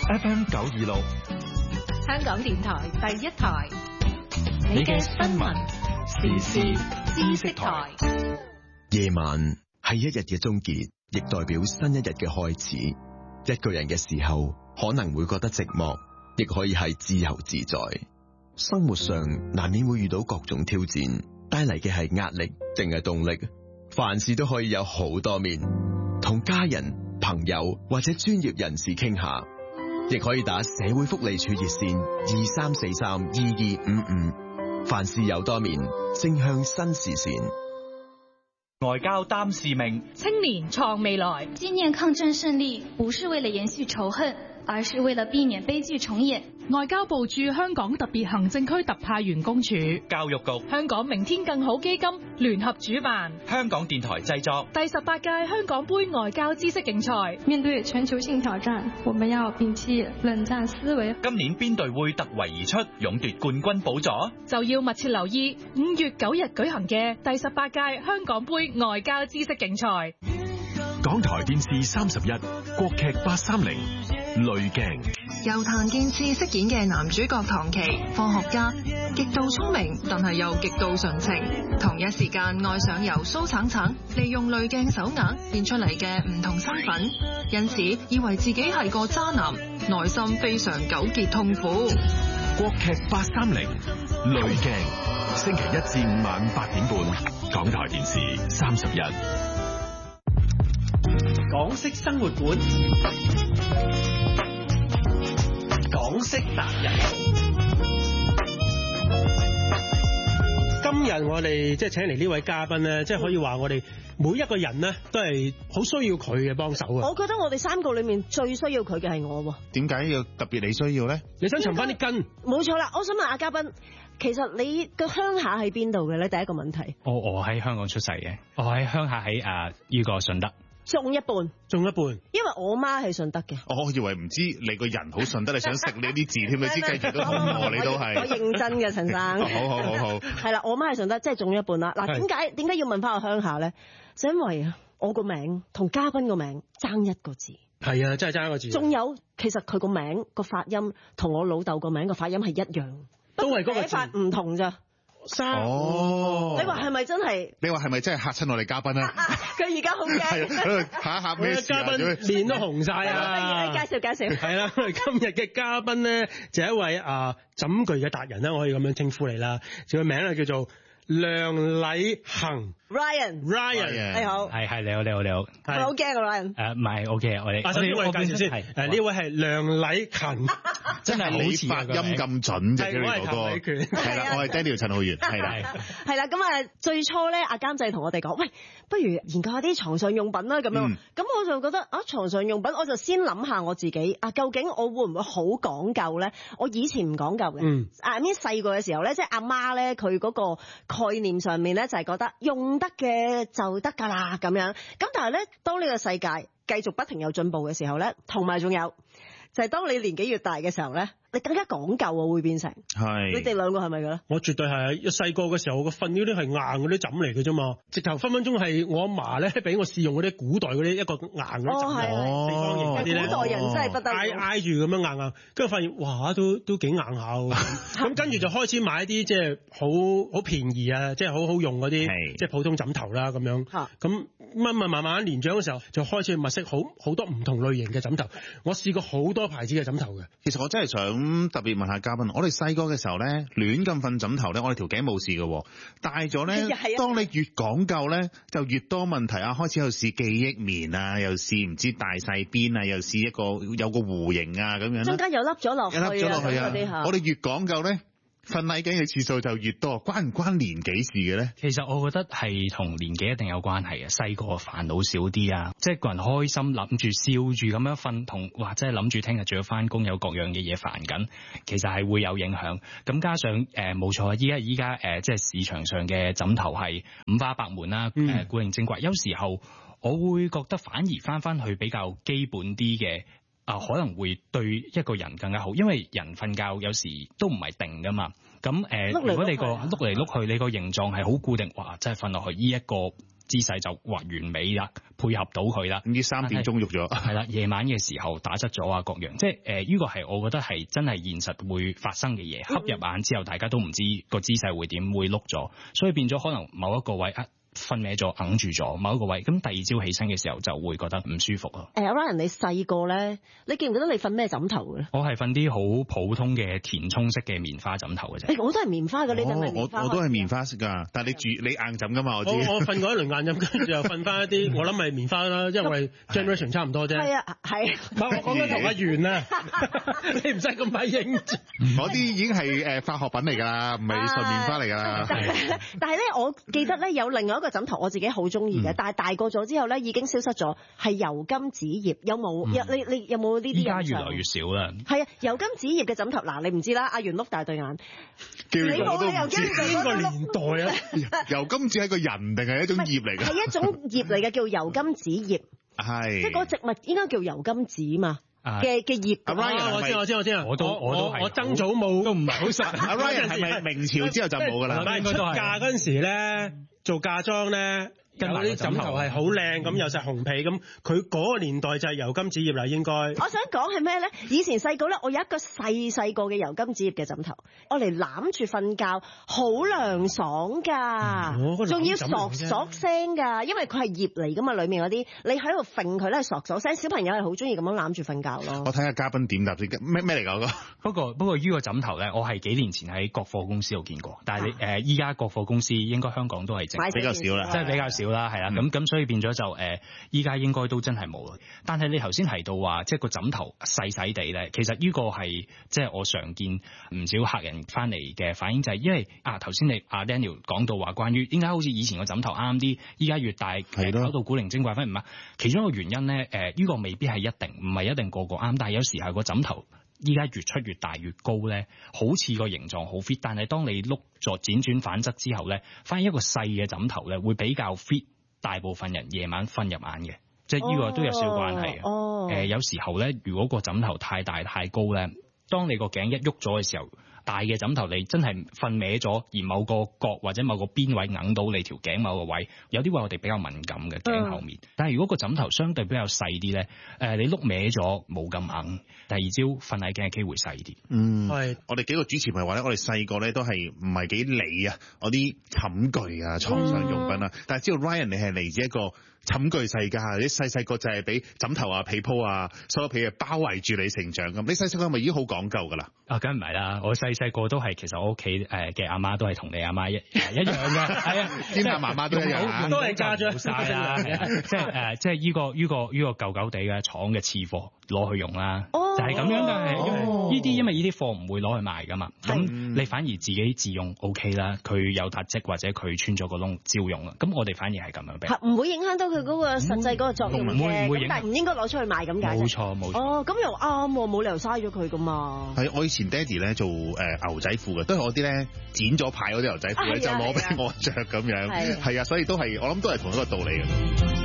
FM 926， 香港電台第一台，你嘅新聞時事知識台。 夜晚係一日嘅終結，亦代表新一日嘅開始。一個人嘅時候，可能會覺得寂寞，亦可以係自由自在。生活上難免會遇到各種挑戰，帶嚟嘅係壓力定係動力？凡事都可以有好多面，同家人、朋友或者專業人士傾下，亦可以打社會福利處熱線23432255。凡事有多面，正向新視線。 外交擔使命， 青年創未來。 紀念抗戰勝利，不是為了延續仇恨，而是為了避免悲劇重演。 外交部駐香港特別行政區特派員公署、 教育局、 香港明天更好基金聯合主辦， 香港電台製作第18屆香港杯外交知識競賽。 面對全球性挑戰，我們要摒棄冷戰思維。 今年邊隊會突圍而出，勇奪冠軍寶座？ 就要密切留意5月9日舉行嘅第18屆香港杯外交知識競賽。 港台電視31，國劇830，濾鏡。 由譚建次飾演嘅男主角唐琪，科學家，極度聰明，但係又極度純情，同一時間愛上由蘇橙橙利用濾鏡手鐲變出嚟嘅唔同身份，因此以為自己係個渣男，內心非常糾結痛苦。 國劇830，濾鏡，星期1至5晚8點半，港台電視31。 港式生活館，港式達人。今日我哋即係請嚟呢位嘉賓咧，即係可以話我哋每一個人咧都係好需要佢嘅幫手啊！ 我覺得我哋3個裏面最需要佢嘅係我喎。 點解要特別你需要咧？ 你想尋翻啲根？ 冇錯啦！我想問阿嘉賓，其實你個鄉下喺邊度嘅咧？第一個問題。 我喺香港出世嘅，我喺鄉下喺呢個順德。 中一半， 因為我媽係順德嘅。 我以為唔知你個人好順德，你想食你啲字添，你知繼續都肚餓，你都係。 我認真嘅，陳生。 好。 係啦，我媽係順德，即係中一半啦。嗱，點解要問翻我鄉下咧？就因為啊，我個名同嘉賓個名爭一個字。 係啊，真係爭一個字。 仲有，其實佢個名個發音同我老豆個名個發音係一樣， 都係嗰個字， 寫法唔同咋。你話係咪真係？ 你話係咪真係嚇親我哋嘉賓啊？ 佢而家好驚。 下一下咩事啊？ 嘉賓臉都紅晒啊！ 介紹。 係啦，今日嘅嘉賓咧就係一位枕具嘅達人啦，我可以咁樣稱呼你啦。佢個名咧叫做梁禮恒。Ryan， 你好。 係你好。 係咪好驚啊 Ryan？ 唔係 OK，我哋介紹先。呢位係梁禮勤， 真係好似發音咁準啫，呢個歌。係啦，我係 Daniel 陳浩源。係啦， 咁啊，最初咧，阿監製同我哋講，喂，不如研究下啲床上用品啦，咁樣。咁我就覺得床上用品，我就先諗下我自己究竟我會唔會好講究咧？我以前唔講究嘅。細個嘅時候咧，即係阿媽咧，佢嗰個概念上面咧，就係覺得用得嘅就得㗎啦咁樣，咁但係咧，當呢個世界繼續不停有進步嘅時候咧，同埋仲有就係當你年紀越大嘅時候咧，你更加講究啊，會變成。 係。 你哋兩個係咪㗎咧？ 我絕對係。一細個嘅時候，我瞓嗰啲係硬嗰啲枕嚟嘅啫嘛，直頭分分鐘係我阿嫲咧俾我試用嗰啲古代嗰啲一個硬嗰啲枕，四方形嗰啲咧。古代人真係不得。 挨住咁樣硬，跟住發現哇都幾硬下喎。咁跟住就開始買啲即係好便宜啊，即係好好用嗰啲即係普通枕頭啦咁樣。咁慢慢年長嘅時候，就開始物色好多唔同類型嘅枕頭。我試過好多牌子嘅枕頭嘅。 其實我真係想特別問下嘉賓，我哋細個嘅時候咧，亂咁瞓枕頭咧，我哋條頸冇事嘅，大咗咧，當你越講究咧，就越多問題啊！開始又試記憶棉啊，又試唔知大細邊啊，又試一個有個弧形啊咁樣。 中間又凹咗落去啊！ 我哋越講究咧，瞓捩頸嘅次數就越多，關唔關年紀事嘅咧？ 其實我覺得係同年紀一定有關係嘅。細個煩惱少啲啊，即係個人開心，諗住笑住咁樣瞓，同或者係諗住聽日仲要翻工，有各樣嘅嘢煩緊，其實係會有影響。咁加上冇錯啊，依家即係市場上嘅枕頭係五花八門啦，古靈精怪。有時候我會覺得反而翻去比較基本啲嘅。可能會對一個人更加好，因為人瞓覺有時都唔係定噶嘛。咁如果你個碌嚟碌去，你個形狀係好固定，哇！真係瞓落去呢一個姿勢就完美啦，配合到佢啦。 唔知3點鐘喐咗， 係啦，夜晚嘅時候打側咗啊，各樣，即係呢個係我覺得係真係現實會發生嘅嘢。瞌入眼之後，大家都唔知個姿勢會點，會碌咗，所以變咗可能某一個位瞓歪咗，揞住咗某一個位，咁第二朝起身嘅時候就會覺得唔舒服咯。 Ryan， 你細個咧，你記唔記得你瞓咩枕頭嘅咧？ 我係瞓啲好普通嘅填充式嘅棉花枕頭嘅啫。 我都係棉花嘅，你係咪棉花？ 我都係棉花式㗎，但係你硬枕㗎嘛？我知。 我瞓過一輪硬枕，跟住又瞓翻一啲，我諗係棉花啦，因為 generation 差唔多啫。 係啊，係。 我講緊同阿袁啊，你唔使咁快應。 嗰啲已經係化學品嚟㗎啦，唔係純棉花嚟㗎啦。 但係咧，我記得咧有另外一個枕頭，我自己好中意嘅，但係大個咗之後咧已經消失咗，係油金紙葉。有冇？你有冇呢啲？ 依家越來越少啦。 係啊，油金紙葉嘅枕頭，嗱你唔知啦，阿袁碌大對眼， 你冇油金邊個年代啊？ 油金紙係個人定係一種葉嚟㗎？ 係一種葉嚟嘅，叫油金紙葉。 係。即係嗰個植物應該叫油金紙嘛？嘅葉。 阿 Ryan 我知啊，我曾祖母都唔係好熟。 阿 Ryan 係咪明朝之後就冇㗎啦？ 出嫁嗰陣時咧，做嫁妝咧。有啲枕頭係好靚咁，有曬紅皮咁，佢嗰個年代就係油金紙葉啦，應該。 我想講係咩咧？以前細個咧，我有一個細個嘅油金紙葉嘅枕頭，我嚟攬住瞓覺，好涼爽㗎，仲要索聲㗎，因為佢係葉嚟㗎嘛，裡面嗰啲你喺度揈佢咧，索聲，小朋友係好中意咁樣攬住瞓覺咯。 我睇下嘉賓點答先，咩嚟㗎？ 不過呢個枕頭咧，我係幾年前喺國貨公司度見過，但係你依家國貨公司應該香港都係比較少啦， 即係比較少。啦，係啦，咁所以變咗就依家應該都真係冇啦。但係你頭先提到話，即係個枕頭細細地咧，其實呢個係即係我常見唔少客人翻嚟嘅反應，就係因為頭先你阿 Daniel 講到話關於點解好似以前個枕頭啱啲，依家越大搞到古靈精怪，反而唔啱。其中一個原因咧，呢個未必係一定，唔係一定個個啱，但係有時係個枕頭依家越出越大越高咧，好似個形狀好 fit， 但係當你碌咗輾轉反側之後咧，反而一個細嘅枕頭咧會比較 fit 大部分人夜晚瞓入眼嘅，即係呢個都有少少關係嘅。有時候咧，如果個枕頭太大太高咧，當你個頸一喐咗嘅時候，大嘅枕頭你真係瞓歪咗，而某個角或者某個邊位揞到你條頸某個位，有啲位我哋比較敏感嘅頸後面。但係如果個枕頭相對比較細啲咧，你碌歪咗冇咁揞，第二朝瞓喺頸嘅機會細啲。 係。我哋幾個主持咪話咧，我哋細個咧都係唔係幾理啊，我啲寢具啊、床上用品啊，但係知道 Ryan 你係嚟自一個寢具世界，你細個就係俾枕頭啊、被鋪啊、所有被啊包圍住你成長咁。你細細個係咪已經好講究㗎啦？ 梗唔係啦，我細個都係，其實我屋企嘅阿媽都係同你阿媽一樣嘅，係啊， 天下媽媽都一樣， 都係家長晒啦，即係依個舊舊地嘅廠嘅次貨攞去用啦，就係咁樣嘅。因為呢啲貨唔會攞去賣㗎嘛，咁你反而自己自用 OK 啦，佢有突跡或者佢穿咗個窿照用啦，咁我哋反而係咁樣俾， 唔會影響到佢嗰個實際嗰個作用嘅，但係唔應該攞出去賣咁解。 冇錯。 咁又啱喎，冇理由嘥咗佢㗎嘛。 係我以前爹哋咧做牛仔褲嘅，都係我啲咧剪咗牌嗰啲牛仔褲咧，就攞俾我着咁樣。係啊，所以都係我諗都係同一個道理嘅。